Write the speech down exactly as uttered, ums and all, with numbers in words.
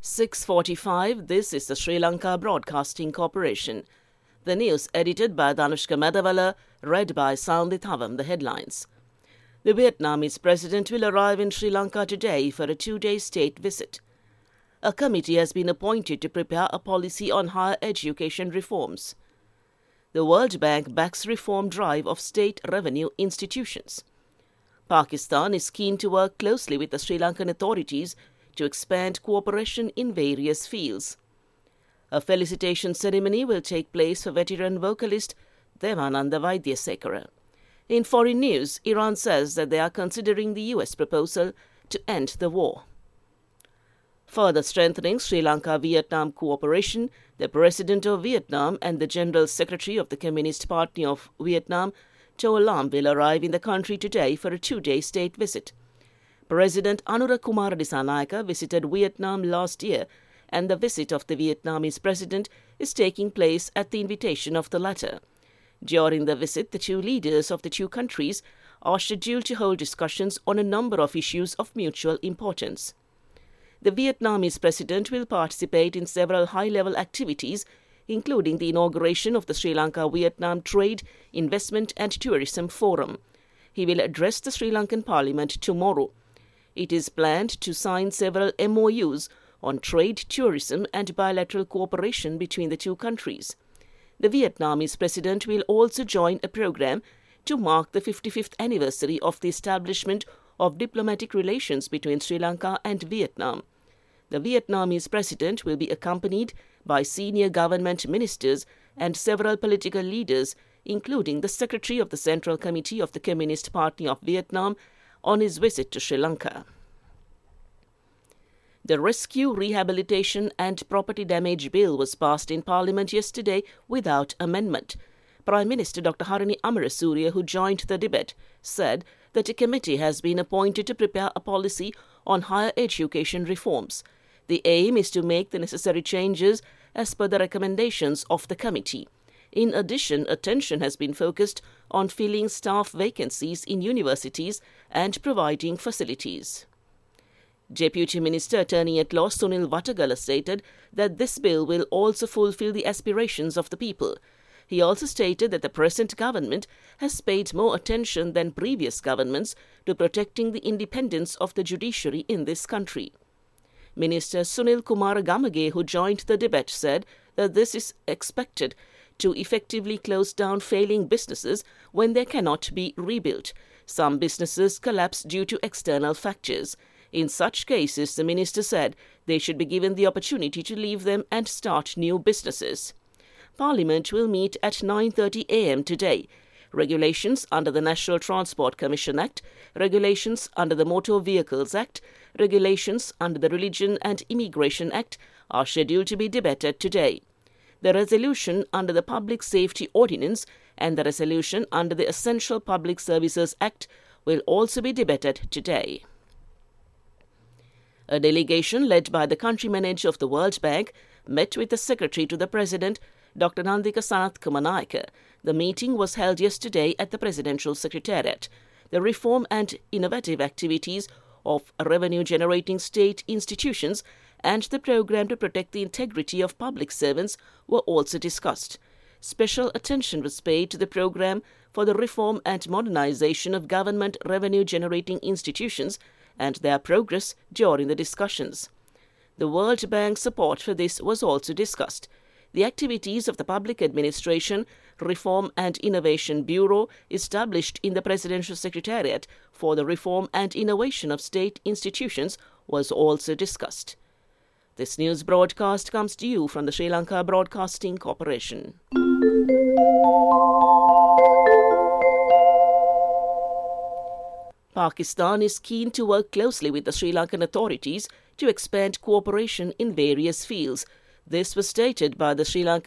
six forty-five, this is the Sri Lanka Broadcasting Corporation. The news edited by Dhanushka Madhavala, read by Soundit Havam, the headlines. The Vietnamese president will arrive in Sri Lanka today for a two-day state visit. A committee has been appointed to prepare a policy on higher education reforms. The World Bank backs reform drive of state revenue institutions. Pakistan is keen to work closely with the Sri Lankan authorities to expand cooperation in various fields. A felicitation ceremony will take place for veteran vocalist Devananda Vaidyasekara. In foreign news, Iran says that they are considering the U S proposal to end the war. Further strengthening Sri Lanka-Vietnam cooperation, the President of Vietnam and the General Secretary of the Communist Party of Vietnam, To Lam, will arrive in the country today for a two-day state visit. President Anura Kumar Dissanayaka visited Vietnam last year, and the visit of the Vietnamese president is taking place at the invitation of the latter. During the visit, the two leaders of the two countries are scheduled to hold discussions on a number of issues of mutual importance. The Vietnamese president will participate in several high-level activities, including the inauguration of the Sri Lanka-Vietnam Trade, Investment and Tourism Forum. He will address the Sri Lankan Parliament tomorrow. It is planned to sign several M O Us on trade, tourism and bilateral cooperation between the two countries. The Vietnamese president will also join a program to mark the fifty-fifth anniversary of the establishment of diplomatic relations between Sri Lanka and Vietnam. The Vietnamese president will be accompanied by senior government ministers and several political leaders, including the Secretary of the Central Committee of the Communist Party of Vietnam, on his visit to Sri Lanka. The Rescue, Rehabilitation and Property Damage Bill was passed in Parliament yesterday without amendment. Prime Minister Doctor Harini Amarasuriya, who joined the debate, said that a committee has been appointed to prepare a policy on higher education reforms. The aim is to make the necessary changes as per the recommendations of the committee. In addition, attention has been focused on filling staff vacancies in universities and providing facilities. Deputy Minister Attorney at Law Sunil Watagala stated that this bill will also fulfill the aspirations of the people. He also stated that the present government has paid more attention than previous governments to protecting the independence of the judiciary in this country. Minister Sunil Kumar Gamage, who joined the debate, said that this is expected to effectively close down failing businesses when they cannot be rebuilt. Some businesses collapse due to external factors. In such cases, the minister said they should be given the opportunity to leave them and start new businesses. Parliament will meet at nine thirty a m today. Regulations under the National Transport Commission Act, regulations under the Motor Vehicles Act, regulations under the Religion and Immigration Act are scheduled to be debated today. The resolution under the Public Safety Ordinance and the resolution under the Essential Public Services Act will also be debated today. A delegation led by the country manager of the World Bank met with the Secretary to the President, Doctor Nandika Sanath-Kumanaika. The meeting was held yesterday at the Presidential Secretariat. The reform and innovative activities of revenue-generating state institutions and the program to protect the integrity of public servants were also discussed. Special attention was paid to the program for the reform and modernization of government revenue-generating institutions and their progress during the discussions. The World Bank support for this was also discussed. The activities of the Public Administration, Reform and Innovation Bureau, established in the Presidential Secretariat for the Reform and Innovation of State Institutions, was also discussed. This news broadcast comes to you from the Sri Lanka Broadcasting Corporation. Pakistan is keen to work closely with the Sri Lankan authorities to expand cooperation in various fields. This was stated by the Sri Lankan